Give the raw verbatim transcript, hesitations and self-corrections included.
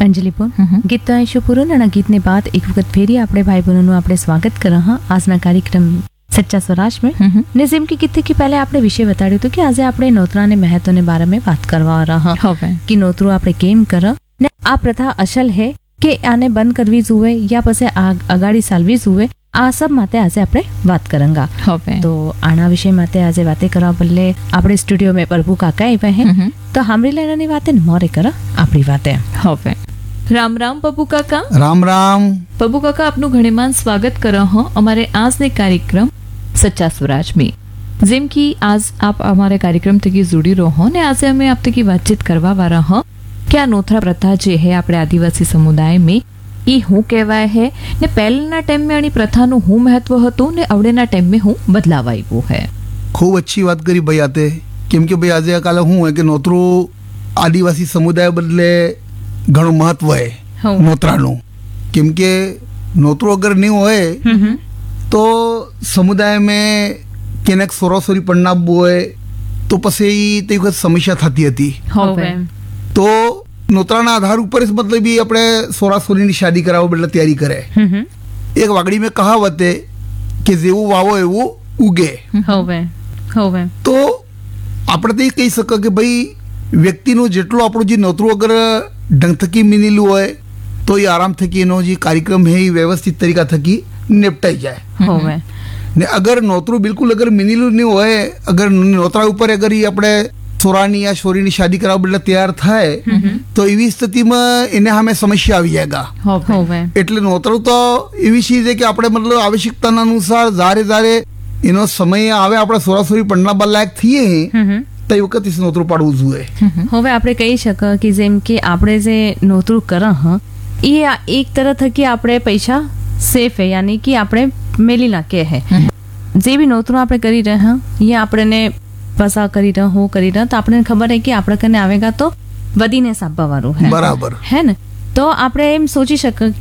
અંજલિપુર ગીત તો આઈશું પૂરું અને ગીતની બાદ એક વખત ફેરી આપણે ભાઈ બહેનોનું આપણે સ્વાગત कर रहा આજના કાર્યક્રમ સચ્ચા સ્વરાજ में ને જેમ કે કીધું કે પહેલે આપણે વિષય બતાડ્યું હતું કે આજે આપણે નોતરાને મહત્વને બારામાં વાત કરવા રહ્યા હવે કે નોતરું આપણે કેમ કર ને આ પ્રથા અસલ હે કે આને બંધ કરવી જોઈએ યા પછી અગાડી ચાલવી જોઈએ આ સબ માટે આજે આપણે વાત કરંગા હવે તો આના વિષય માટે આજે વાતે કરવા બદલે આપણે સ્ટુડિયો में प्रभु काका આવ્યા હે તો સાંભળી લેવાની વાતે ને મોરે કર આપણી વાતે હવે રામ રામ પપ્પુ કાકા રામ રામ પપ્પુ કાકા આપનું ઘણીમાન સ્વાગત कर रहा हूँ हमारे आज ने कार्यक्रम सच्चा स्वराज में જેમ કે આજ આપ અમારે કાર્યક્રમ થકી જોડી રહો ને આજે અમે આપ થકી વાતચીત કરવા વાળા હ કે આ નોથરા પ્રથા જે હે આપણે આદિવાસી સમુદાય में એ હું કહેવાય હે ને પહેલાના ટાઈમ में આની પ્રથાનું હું મહત્વ હતું ને અવડેના ટાઈમ में હું બદલાવ આવ્યો હે ખૂબ अच्छी વાત કરી ભાઈ આતે કેમ કે ભાઈ આજે કાલે હું હે કે નોતરું આદિવાસી સમુદાય બદલે ઘણું મહત્વ હે નોતરાનું કેમ કે નોતરું અગર નહીં હોય તો સમુદાય में કેનેક સોરાસોરી પરણાવવું હોય તો પછી તે વખત સમસ્યા થતી હતી હવે તો નોતરાના આધાર ઉપર જ મતલબ એ આપણે સોરાસોરીની શાદી કરાવવા બદલે તૈયારી કરે એક વાગડી મેં કહાવત હે કે જેવું વાવો એવું ઉગે હવે હવે તો આપણે તો એ કહી શકે કે ભાઈ વ્યક્તિનું જેટલું આપણું જે નોતરું અગર ઢંગ થકી મિનેલું હોય તો એ આરામ થકી એનો જે કાર્યક્રમ હે એ વ્યવસ્થિત તરીકા થકી નિપટાઈ જાય હવે ને અગર નોતરું બિલકુલ અગર મિનેલું નહીં હોય અગર નોતરા ઉપર અગર એ આપણે સોરાની યા છોરીની શાદી કરાવવા બદલે તૈયાર થાય તો એવી સ્થિતિમાં એને સામે સમસ્યા આવી જાયગા હવે એટલે નોતરું તો એવી ચીજ છે કે આપણે મતલબ આવશ્યકતાના અનુસાર જારે જારે એનો સમય આવે આપણે સોરાસોરી પડના લાયક થઈએ તો એ વખત નોતરું પાડવું જોઈએ હવે આપણે કહી શકીએ કે જેમ કે આપણે જે નોતરું કર હ એ એક તરફ થકી આપણે પૈસા સેફ હે યાની કે આપણે મેલી નાખીએ હે જે બી નોતરું આપણે કરી રહ્યા એ આપણને પસા કરી રહ્યા હું કરી રહ્યા તો આપણને ખબર હે કે આપણે કને આવેગા તો વધીને સાપવા વાળું હે બરાબર હે ને તો આપણે એમ સોચી શકીએ